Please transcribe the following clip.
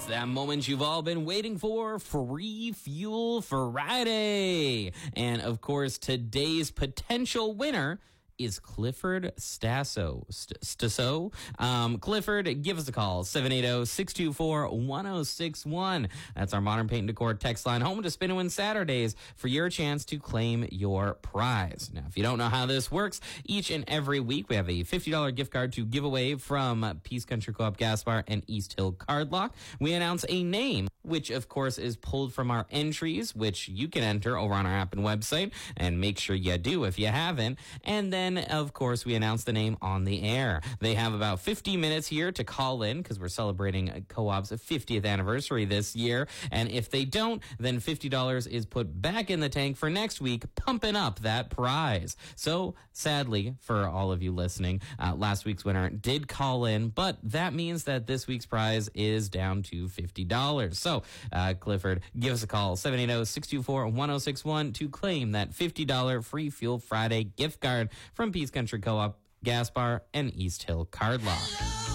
that moment you've all been waiting for, Free Fuel Friday. And of course, today's potential winner is Clifford Stasso. Clifford, give us a call, 780-624-1061. That's our Modern Paint and Decor text line, home to Spin and Win Saturdays, for your chance to claim your prize. Now, if you don't know how this works, each and every week we have a $50 gift card to give away from Peace Country Co-op Gaspar and East Hill Card Lock. We announce a name, which of course is pulled from our entries, which you can enter over on our app and website, and make sure you do if you haven't. And then, of course, we announce the name on the air. They have about 50 minutes here to call in, because we're celebrating Co-op's 50th anniversary this year. And if they don't, then $50 is put back in the tank for next week, pumping up that prize. So, sadly, for all of you listening, last week's winner did call in, but that means that this week's prize is down to $50. So, Clifford, give us a call, 780-624-1061, to claim that $50 Free Fuel Friday gift card from Peace Country Co-op, Gaspar, and East Hill Card Lock.